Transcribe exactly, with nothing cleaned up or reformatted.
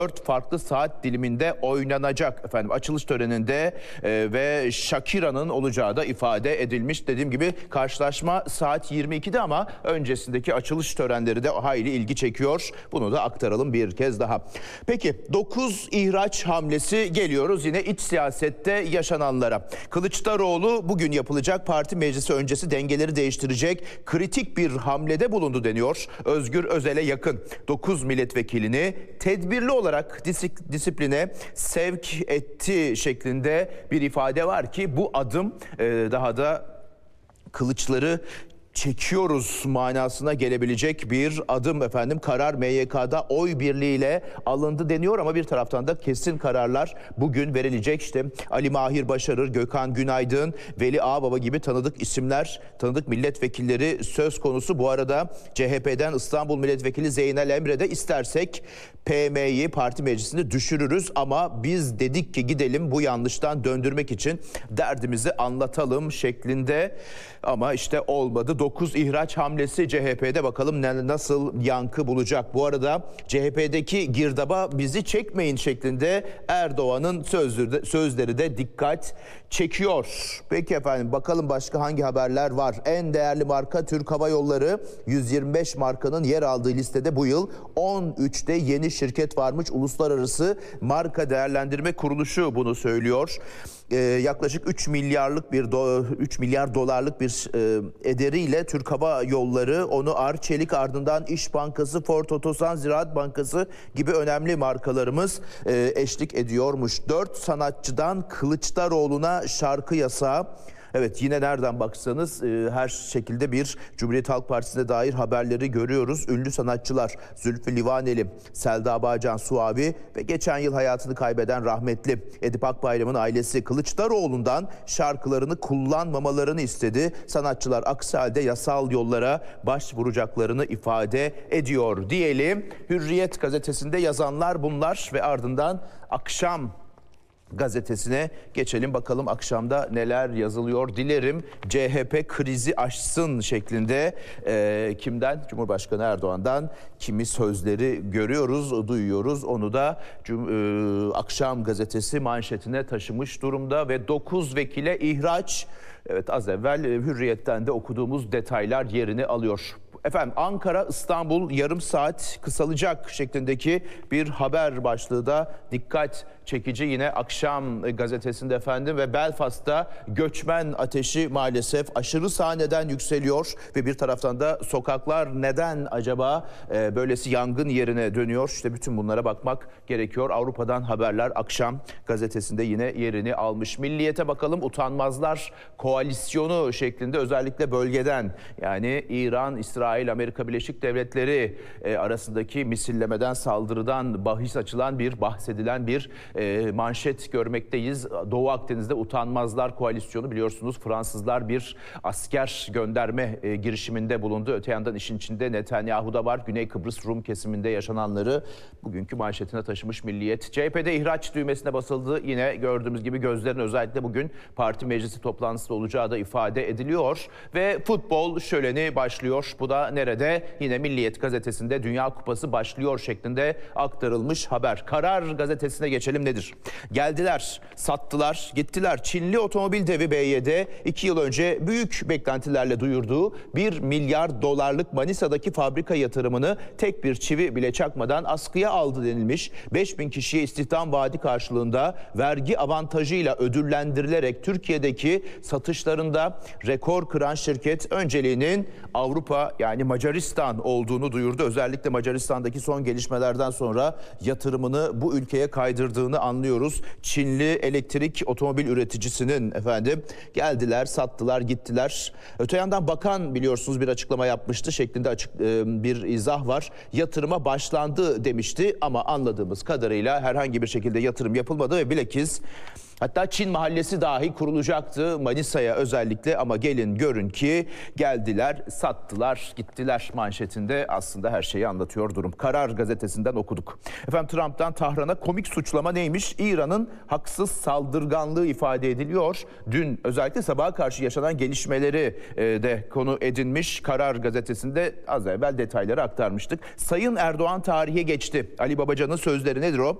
dört farklı saat diliminde oynanacak efendim. Açılış töreninde e, ve Shakira'nın olacağı da ifade edilmiş. Dediğim gibi karşılaşma saat yirmi ikide ama öncesindeki açılış törenleri de hayli ilgi çekiyor. Bunu da aktaralım bir kez daha. Peki dokuz ihraç hamlesi, geliyoruz yine iç siyasette yaşananlara. Kılıçdaroğlu bugün yapılacak parti meclisi öncesi dengeleri değiştirecek kritik bir hamlede bulundu deniyor. Özgür Özel'e yakın dokuz milletvekilini tedbirli olarak disipline sevk etti şeklinde bir ifade var ki bu adım daha da kılıçları çekiyoruz manasına gelebilecek bir adım efendim. Karar M Y K'da oy birliğiyle alındı deniyor ama bir taraftan da kesin kararlar bugün verilecek. İşte Ali Mahir Başarır, Gökhan Günaydın, Veli Ağbaba gibi tanıdık isimler, tanıdık milletvekilleri söz konusu. Bu arada C H P'den İstanbul Milletvekili Zeynel Emre de istersek P M'yi parti meclisinde düşürürüz ama biz dedik ki gidelim bu yanlıştan döndürmek için derdimizi anlatalım şeklinde, ama işte olmadı. dokuz ihraç hamlesi C H P'de, bakalım nasıl yankı bulacak. Bu arada C H P'deki girdaba bizi çekmeyin şeklinde Erdoğan'ın sözleri, sözleri de dikkat çekiyor. Peki efendim, bakalım başka hangi haberler var? En değerli marka Türk Hava Yolları, yüz yirmi beş markanın yer aldığı listede bu yıl on üçte yeni şirket varmış. Uluslararası Marka Değerlendirme Kuruluşu bunu söylüyor. Ee, yaklaşık üç milyarlık bir do, üç milyar dolarlık bir e, ederiyle Türk Hava Yolları, onu Arçelik, ardından İş Bankası, Ford Otosan, Ziraat Bankası gibi önemli markalarımız e, eşlik ediyormuş. Dört sanatçıdan Kılıçdaroğlu'na şarkı yasağı. Evet, yine nereden baksanız e, her şekilde bir Cumhuriyet Halk Partisi'ne dair haberleri görüyoruz. Ünlü sanatçılar Zülfü Livaneli, Selda Bağcan Suavi ve geçen yıl hayatını kaybeden rahmetli Edip Akbayram'ın ailesi Kılıçdaroğlu'ndan şarkılarını kullanmamalarını istedi. Sanatçılar aksi halde yasal yollara başvuracaklarını ifade ediyor diyelim. Hürriyet gazetesinde yazanlar bunlar ve ardından Akşam gazetesine geçelim, bakalım akşamda neler yazılıyor. Dilerim C H P krizi aşsın şeklinde e, kimden? Cumhurbaşkanı Erdoğan'dan kimi sözleri görüyoruz, duyuyoruz. Onu da e, Akşam gazetesi manşetine taşımış durumda ve dokuz vekile ihraç. Evet, az evvel Hürriyet'ten de okuduğumuz detaylar yerini alıyor. Efendim, Ankara İstanbul yarım saat kısalacak şeklindeki bir haber başlığı da dikkat çekici yine Akşam gazetesinde efendim. Ve Belfast'ta göçmen ateşi maalesef aşırı sahneden yükseliyor ve bir taraftan da sokaklar neden acaba e, böylesi yangın yerine dönüyor? İşte bütün bunlara bakmak gerekiyor. Avrupa'dan haberler Akşam gazetesinde yine yerini almış. Milliyete bakalım, utanmazlar koalisyonu şeklinde, özellikle bölgeden, yani İran, İsrail, Amerika Birleşik Devletleri e, arasındaki misillemeden, saldırıdan bahis açılan bir, bahsedilen bir e, manşet görmekteyiz. Doğu Akdeniz'de utanmazlar koalisyonu, biliyorsunuz Fransızlar bir asker gönderme e, girişiminde bulundu. Öte yandan işin içinde Netanyahu da var. Güney Kıbrıs Rum kesiminde yaşananları bugünkü manşetine taşımış Milliyet. C H P'de ihraç düğmesine basıldı. Yine gördüğümüz gibi gözlerin özellikle bugün parti meclisi toplantısında olacağı da ifade ediliyor. Ve futbol şöleni başlıyor. Bu da nerede? Yine Milliyet gazetesinde Dünya Kupası başlıyor şeklinde aktarılmış haber. Karar gazetesine geçelim, nedir? Geldiler, sattılar, gittiler. Çinli otomobil devi B Y D iki yıl önce büyük beklentilerle duyurduğu bir milyar dolarlık Manisa'daki fabrika yatırımını tek bir çivi bile çakmadan askıya aldı denilmiş. beş bin kişiye istihdam vaadi karşılığında vergi avantajıyla ödüllendirilerek Türkiye'deki satışlarında rekor kıran şirket önceliğinin Avrupa, yani Macaristan olduğunu duyurdu. Özellikle Macaristan'daki son gelişmelerden sonra yatırımını bu ülkeye kaydırdığını anlıyoruz. Çinli elektrik otomobil üreticisinin efendim geldiler, sattılar, gittiler. Öte yandan bakan biliyorsunuz bir açıklama yapmıştı şeklinde açık bir izah var. Yatırıma başlandı demişti ama anladığımız kadarıyla herhangi bir şekilde yatırım yapılmadı ve bilakis Hatta Çin mahallesi dahi kurulacaktı Manisa'ya özellikle, ama gelin görün ki geldiler, sattılar, gittiler manşetinde aslında her şeyi anlatıyor durum. Karar gazetesinden okuduk. Efendim, Trump'tan Tahran'a komik suçlama neymiş? İran'ın haksız saldırganlığı ifade ediliyor. Dün özellikle sabaha karşı yaşanan gelişmeleri e, de konu edinmiş. Karar gazetesinde az evvel detayları aktarmıştık. Sayın Erdoğan tarihe geçti. Ali Babacan'ın sözleri nedir o?